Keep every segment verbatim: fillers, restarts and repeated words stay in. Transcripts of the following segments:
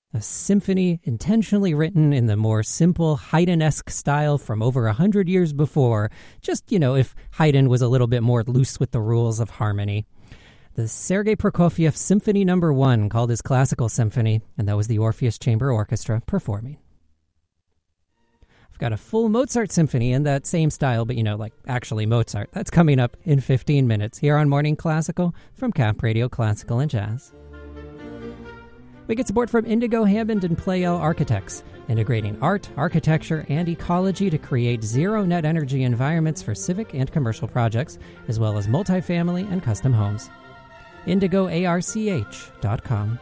A symphony intentionally written in the more simple Haydn-esque style from over a hundred years before, just, you know, if Haydn was a little bit more loose with the rules of harmony. The Sergei Prokofiev Symphony Number One, called his Classical Symphony, and that was the Orpheus Chamber Orchestra performing. I've got a full Mozart symphony in that same style, but, you know, like actually Mozart. That's coming up in fifteen minutes here on Morning Classical from Cap Radio Classical and Jazz. We get support from Indigo Hammond and Pleyel Architects, integrating art, architecture, and ecology to create zero-net energy environments for civic and commercial projects, as well as multifamily and custom homes. indigo arch dot com.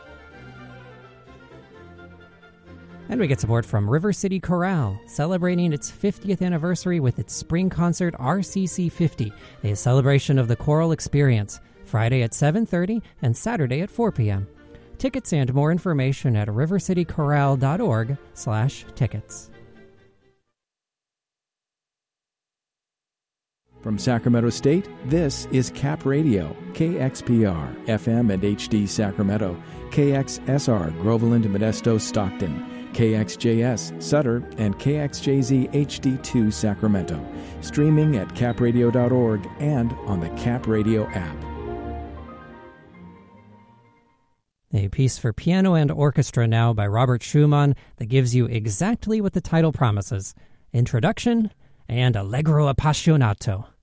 And we get support from River City Chorale, celebrating its fiftieth anniversary with its spring concert R C C fifty, a celebration of the choral experience, Friday at seven thirty and Saturday at four p.m. Tickets and more information at rivercitychorale.org slash tickets. From Sacramento State, this is Cap Radio, K X P R, F M and H D Sacramento, K X S R, Groveland, Modesto, Stockton, K X J S, Sutter, and K X J Z H D two Sacramento. Streaming at cap radio dot org and on the Cap Radio app. A piece for piano and orchestra now by Robert Schumann that gives you exactly what the title promises: introduction and allegro appassionato.